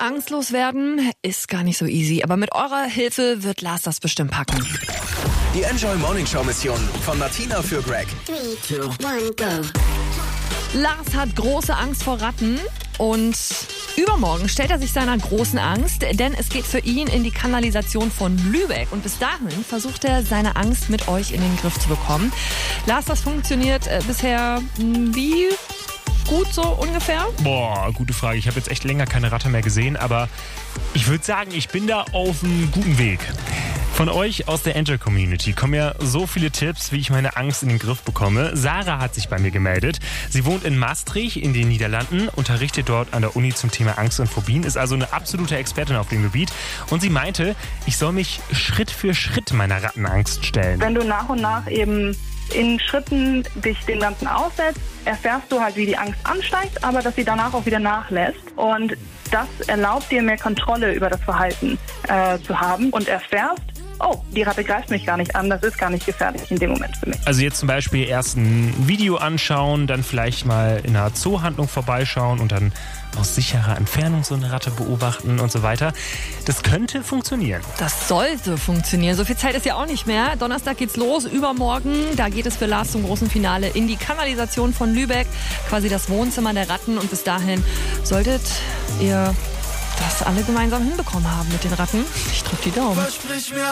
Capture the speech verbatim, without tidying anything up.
angstlos werden ist gar nicht so easy, aber mit eurer Hilfe wird Lars das bestimmt packen. Die Enjoy Morning Show Mission von Martina für Greg. three, two, one, go. Lars hat große Angst vor Ratten und übermorgen stellt er sich seiner großen Angst, denn es geht für ihn in die Kanalisation von Lübeck. Und bis dahin versucht er, seine Angst mit euch in den Griff zu bekommen. Lars, das funktioniert äh, bisher mh, wie gut so ungefähr? Boah, gute Frage. Ich habe jetzt echt länger keine Ratte mehr gesehen, aber ich würde sagen, ich bin da auf einem guten Weg. Von euch aus der Angel-Community kommen ja so viele Tipps, wie ich meine Angst in den Griff bekomme. Sarah hat sich bei mir gemeldet. Sie wohnt in Maastricht in den Niederlanden, unterrichtet dort an der Uni zum Thema Angst und Phobien, ist also eine absolute Expertin auf dem Gebiet. Und sie meinte, ich soll mich Schritt für Schritt meiner Rattenangst stellen. Wenn du nach und nach eben in Schritten dich dem Ganzen aussetzt, erfährst du halt, wie die Angst ansteigt, aber dass sie danach auch wieder nachlässt. Und das erlaubt dir, mehr Kontrolle über das Verhalten äh, zu haben und erfährst, oh, die Ratte greift mich gar nicht an, das ist gar nicht gefährlich in dem Moment für mich. Also jetzt zum Beispiel erst ein Video anschauen, dann vielleicht mal in einer Zoohandlung vorbeischauen und dann aus sicherer Entfernung so eine Ratte beobachten und so weiter. Das könnte funktionieren. Das sollte funktionieren. So viel Zeit ist ja auch nicht mehr. Donnerstag geht's los, übermorgen. Da geht es für Lars zum großen Finale in die Kanalisation von Lübeck. Quasi das Wohnzimmer der Ratten. Und bis dahin solltet ihr das alle gemeinsam hinbekommen haben mit den Ratten. Ich drück die Daumen.